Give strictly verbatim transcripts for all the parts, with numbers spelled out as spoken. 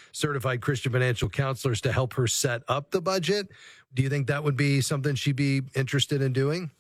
certified Christian financial counselors to help her set up the budget. Do you think that would be something she'd be interested in doing?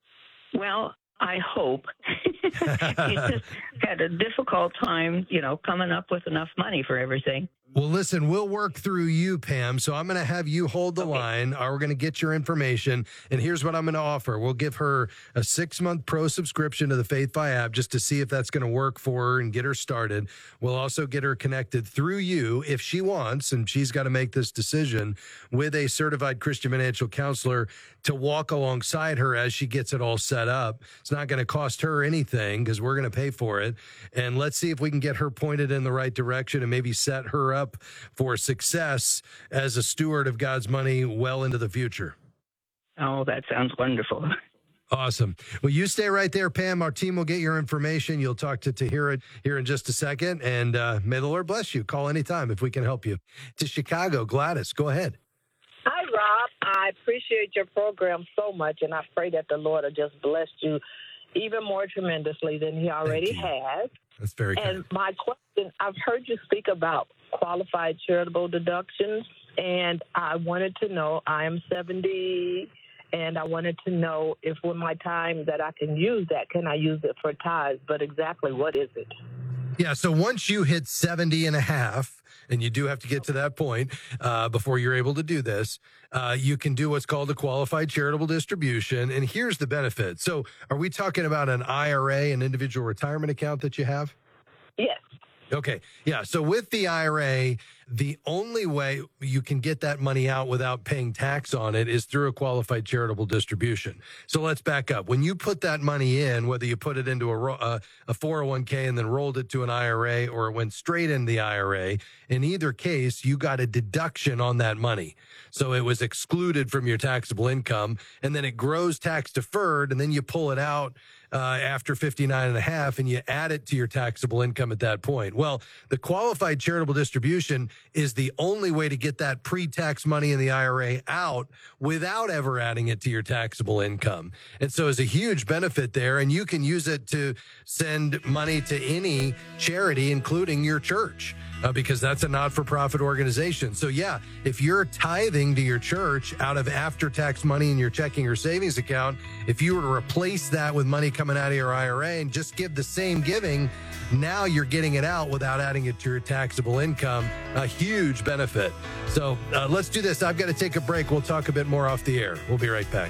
Well, I hope. She's just had a difficult time, you know, coming up with enough money for everything. Well, listen, we'll work through you, Pam. So I'm going to have you hold the Okay. line. Uh, We're going to get your information. And here's what I'm going to offer. We'll give her a six-month pro subscription to the FaithFi app just to see if that's going to work for her and get her started. We'll also get her connected through you if she wants, and she's got to make this decision, with a certified Christian financial counselor to walk alongside her as she gets it all set up. It's not going to cost her anything because we're going to pay for it. And let's see if we can get her pointed in the right direction and maybe set her up for success as a steward of God's money well into the future. Oh, that sounds wonderful. Awesome. Well, you stay right there, Pam. Our team will get your information. You'll talk to Tahira here in just a second. And uh, may the Lord bless you. Call anytime if we can help you. To Chicago, Gladys, go ahead. Hi, Rob. I appreciate your program so much, and I pray that the Lord will just bless you even more tremendously than he already has. That's very And kind. my question, I've heard you speak about qualified charitable deductions, and I wanted to know, I am seventy, and I wanted to know if with my time that I can use that, can I use it for tithes? But exactly what is it? Yeah, so once you hit seventy and a half, and you do have to get to that point uh, before you're able to do this, uh, you can do what's called a qualified charitable distribution. And here's the benefit. So are we talking about an I R A, an individual retirement account that you have? Yes. Okay. Yeah. So with the I R A, the only way you can get that money out without paying tax on it is through a qualified charitable distribution. So let's back up. When you put that money in, whether you put it into a, ro- uh, a four oh one k and then rolled it to an I R A, or it went straight in the I R A, in either case, you got a deduction on that money. So it was excluded from your taxable income, and then it grows tax deferred, and then you pull it out Uh, after fifty-nine and a half, and you add it to your taxable income at that point. Well, the qualified charitable distribution is the only way to get that pre-tax money in the I R A out without ever adding it to your taxable income. And so it's a huge benefit there, and you can use it to send money to any charity, including your church, uh, because that's a not-for-profit organization. So yeah, if you're tithing to your church out of after-tax money in your checking or savings account, if you were to replace that with money coming out of your I R A and just give the same giving, now you're getting it out without adding it to your taxable income. A huge benefit. So uh, let's do this. I've got to take a break. We'll talk a bit more off the air. We'll be right back.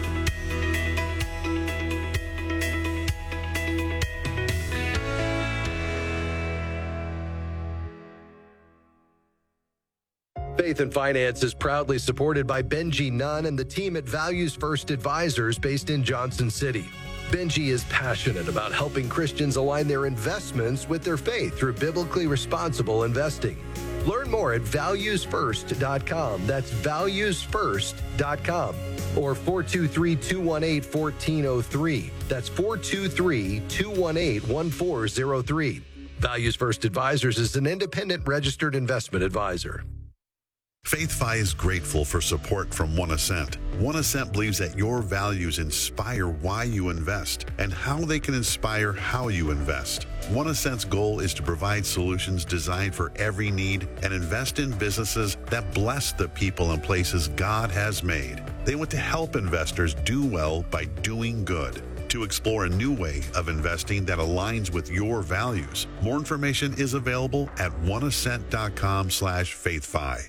Faith and Finance is proudly supported by Benji Nunn and the team at Values First Advisors based in Johnson City. Benji is passionate about helping Christians align their investments with their faith through biblically responsible investing. Learn more at values first dot com. That's values first dot com. Or four two three, two one eight, one four zero three. That's four two three, two one eight, one four zero three. Values First Advisors is an independent registered investment advisor. FaithFi is grateful for support from One Ascent. One Ascent believes that your values inspire why you invest and how they can inspire how you invest. One Ascent's goal is to provide solutions designed for every need and invest in businesses that bless the people and places God has made. They want to help investors do well by doing good. To explore a new way of investing that aligns with your values, more information is available at oneascent.com slash faithfi.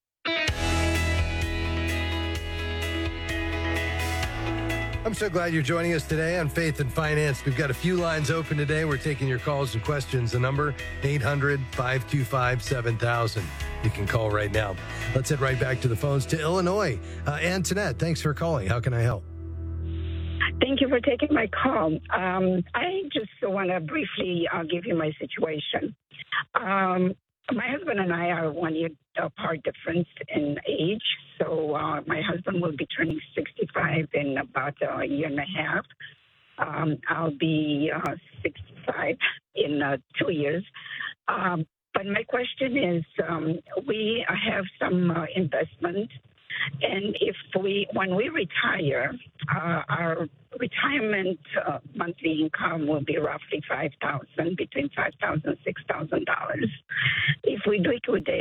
I'm so glad you're joining us today on Faith and Finance. We've got a few lines open today. We're taking your calls and questions. The number, eight hundred, five two five, seven thousand. You can call right now. Let's head right back to the phones to Illinois. Uh, Antoinette, thanks for calling. How can I help? Thank you for taking my call. Um, I just want to briefly uh, give you my situation. Um, my husband and I are one year apart difference in age. So uh, my husband will be turning sixty-five in about a year and a half. Um, I'll be uh, sixty-five in uh, two years. Um, but my question is, um, we have some uh, investment. And if we, when we retire, uh, our retirement uh, monthly income will be roughly five thousand, between five thousand and six thousand dollars. If we liquidate